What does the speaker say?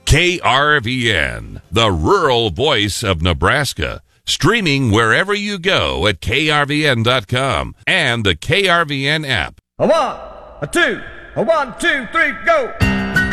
KRVN, the rural voice of Nebraska. Streaming wherever you go at krvn.com and the KRVN app. A 1, a 2, a 1, 2, 3, go!